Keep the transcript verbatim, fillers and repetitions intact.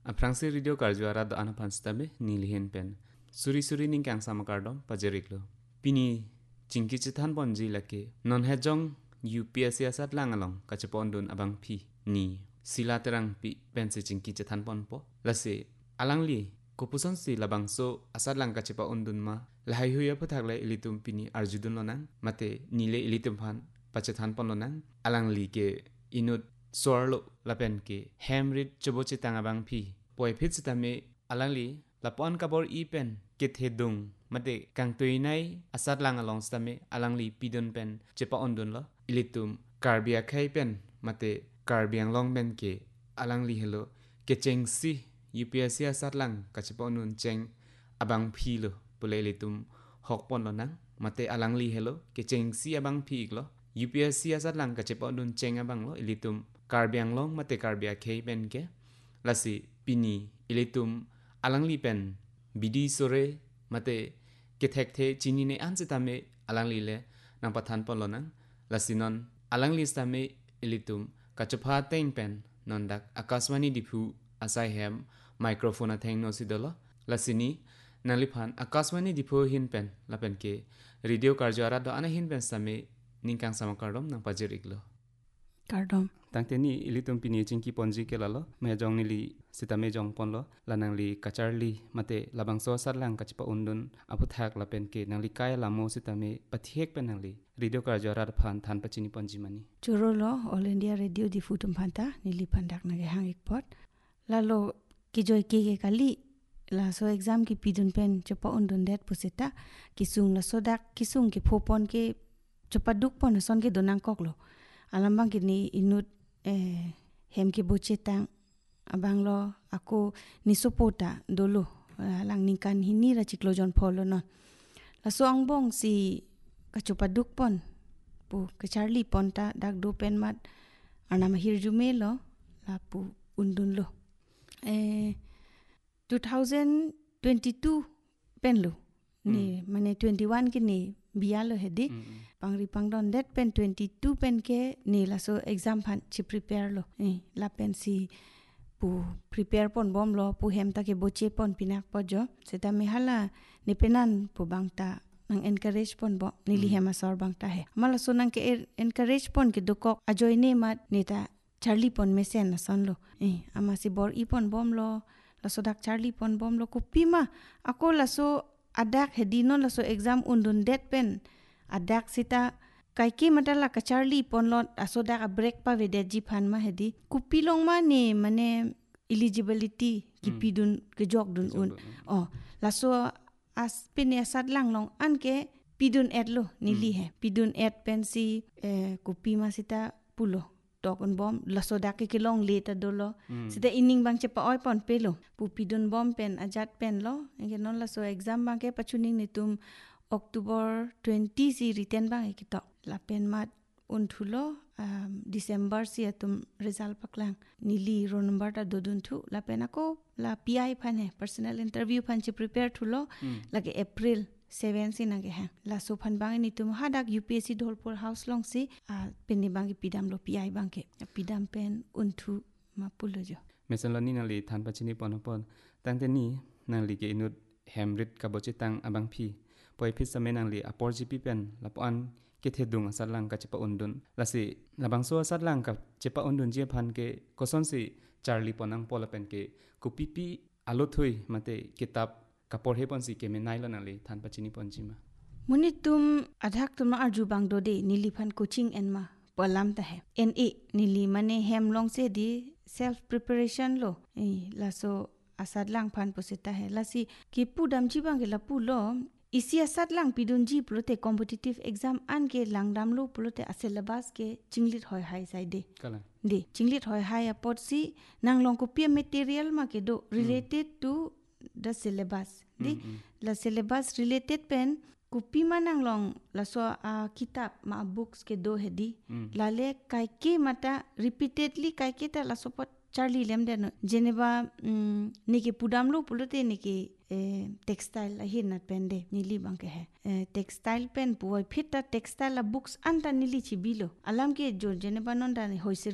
Aprangsi radio karjuara do ana panstabe nilihen pen. Suri suri ning kang sama kardom pajeriklo. Pini cingki cithan ponji lake non hejong U P S C asat langalong kachepon dun abang pi ni sila terang pi pensi cingki cithan pon po lase alangli kopuson si labang so asat lang kachepa undun ma lahai huya phathakle ilitum pini arjudun lonang mate nile ilitum phan pachethan pon lonang alangli ke inut sorlo lapen ke hemrit choboche tangabang pi poi phit sitame alangli lapon kabor i pen ke thedung mate kang toinai asat lang along stame alangli pidon pen chepa ondun lo ilitum karbia khai pen mate karbiang long ben ke alangli hello ke chengsi U P S C asat lang kachepa ondun cheng abang phi lo pule ilitum hok pon lo nang mate alangli hello ke chengsi abang phi lo U P S C asat lang kachepa ondun cheng abang lo ilitum karbiang long mate karbia khai pen ke lasi pini ilitum alangli pen bidi sore mate kethek the chini ne anchitame alangli le nang pathan pon lo nang lasinon alangli stame ilitum kachapha teng pen nondak akaswani diphu asai hem microphone atheng no sidolo lasini naliphan akaswani diphu hin pen lapen ke radio karjara do ana hin pen same ningkang samakardom nang pajiriklo kardom tangteni ilitum pini chingki ponji kelalo mejong nili sitame jong ponlo lanangli kacharli mate labangso sarlang kachpa undun aputhak lapen ke nangli kaya lamo sitame pathiek penangli radio karjara phan than pachini ponji mani churolo all india radio difutum phanta nili phandak nage hangik pot lalo kijoi ke ke kali la so exam ki pidun pen chapa undun det puseta kisung la sodak kisung ki phopon ke chopaduk pon son ke donang koklo alambang kini inut eh, hem ki bocetang abang lo aku nisopota dolo lang ningkan hini ra chiklo jon pholo no la so angbong si kachopaduk pon pu ke charlie ponta dak do pen mat anama hirjume lo la pu undun lo eh twenty twenty-two pen lo ni mane twenty-one ki ni bialo hedi mm-hmm. pangri pangdon det pen twenty-two pen ke ni la so exam phan chi prepare lo ni la pen si pu prepare pon bom lo pu hem ta ke boche pon pinak po jo seta me hala ni penan pu bangta nang encourage pon bo ni li hema sor bangta he mala so nang ke encourage pon ke dokok ajoi ne mat ni ta charlie pon mesen na son lo eh ama si bor i pon bom lo la so dak charlie pon bom lo ku pima ako la so adak hedino la so exam undun det pen adak sita kaiki matala ka charlie ponlot asoda ka break pa vede ji phan ma hedi kupilong ma ne mane eligibility ki pidun ke jok dun un oh la so as pine sat lang long an ke pidun etlo nili he pidun et pensi eh kupi ma sita pulo tokon bom la so dak ke long leta dolo sita ining bang chepa oi pon pelo pu pidun bom pen ajat pen lo nge non la so exam bang ke pachuning ni tum October twenty si written bang ekito la pen mat unthulo um, December si atum result paklang nili ro number ta dodun thu la pen ako la P I phane personal interview phan chi prepare thulo mm. lage April seven si nage ha la so phan bang ni tum hadak U P S C dholpur house long si uh, pen ni bang pidam lo P I bang ke pidam pen unthu ma pulo jo mesalani nali than pachini ponopon tangteni nali ke inut hemrit kabochi tang abang phi poi phit samenang li apor gp pen lapon ke thedung asatlang ka chepa undun lasi labangso asatlang ka chepa undun je phan ke koson si charlie ponang pola pen ke kupipi alothui mate kitab kapor he pon si ke me nailon ali than pachini ponjima muni tum adhak tum arju bang do de nili phan coaching en ma polam ta hai en e nili mane hem long se di self preparation lo e laso asatlang phan poseta hai lasi ki pudam ji bang ke la pu lo isi asat lang pidun ji plote competitive exam an ke langdam lo plote a syllabus ke chinglit hoy hai sai de kala de chinglit hoy hai a pot si nang long ko pia material ma ke do related mm. to the syllabus de mm-hmm. la syllabus related pen kupi manang long la so a uh, kitab ma books ke do hedi mm. la le kai ke mata repeatedly kai ke ta la so pot Charlie lem den Geneva um, niki pudam lo pulote niki eh, textile la hin nat pen de nili bang ke hai eh, textile pen puoi phita textile la books anta nili chibilo alam ke jo Geneva non da hoise